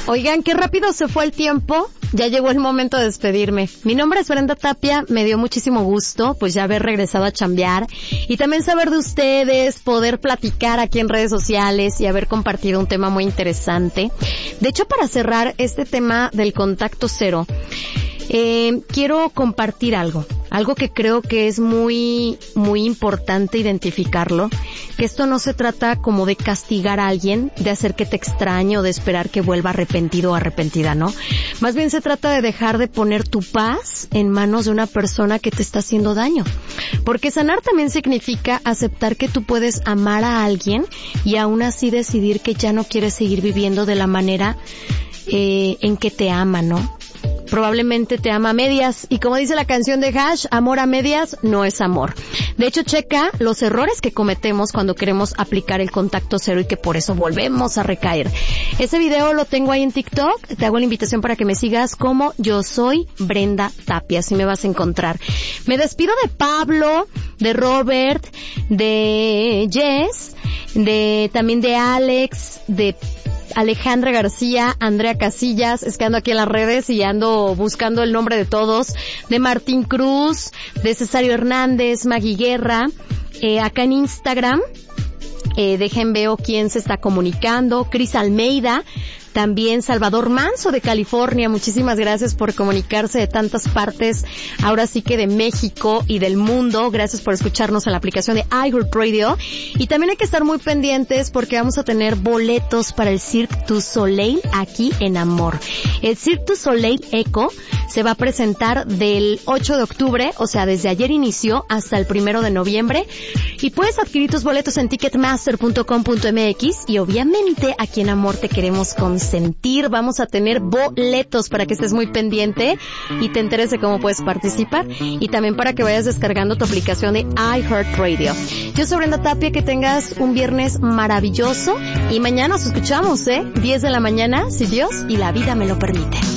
Oigan, qué rápido se fue el tiempo. Ya llegó el momento de despedirme. Mi nombre es Brenda Tapia, me dio muchísimo gusto pues ya haber regresado a chambear y también saber de ustedes, poder platicar aquí en redes sociales y haber compartido un tema muy interesante. De hecho, para cerrar este tema del contacto cero, quiero compartir algo que creo que es muy, muy importante identificarlo, que esto no se trata como de castigar a alguien, de hacer que te extrañe o de esperar que vuelva arrepentido o arrepentida, ¿no? Más bien se trata de dejar de poner tu paz en manos de una persona que te está haciendo daño. Porque sanar también significa aceptar que tú puedes amar a alguien y aún así decidir que ya no quieres seguir viviendo de la manera en que te ama, ¿no? Probablemente te ama a medias y como dice la canción de Hash, amor a medias no es amor. De hecho, checa los errores que cometemos cuando queremos aplicar el contacto cero y que por eso volvemos a recaer. Ese video lo tengo ahí en TikTok, te hago la invitación para que me sigas como Yo Soy Brenda Tapia, así me vas a encontrar. Me despido de Pablo, de Robert, de Jess, también de Alex, de Alejandra García, Andrea Casillas, es que ando aquí en las redes y ando buscando el nombre de todos, de Martín Cruz, de Cesario Hernández, Maggie Guerra, acá en Instagram, dejen veo quién se está comunicando, Cris Almeida, también Salvador Manso de California, muchísimas gracias por comunicarse de tantas partes, ahora sí que de México y del mundo, gracias por escucharnos en la aplicación de iHeartRadio, y también hay que estar muy pendientes porque vamos a tener boletos para el Cirque du Soleil aquí en Amor. El Cirque du Soleil Echo se va a presentar del 8 de octubre, o sea, desde ayer inició hasta el 1 de noviembre, y puedes adquirir tus boletos en ticketmaster.com.mx, y obviamente aquí en Amor te queremos consentir. Vamos a tener boletos para que estés muy pendiente y te enteres de cómo puedes participar y también para que vayas descargando tu aplicación de iHeartRadio. Yo soy Brenda Tapia, que tengas un viernes maravilloso y mañana nos escuchamos, 10 de la mañana, si Dios y la vida me lo permite.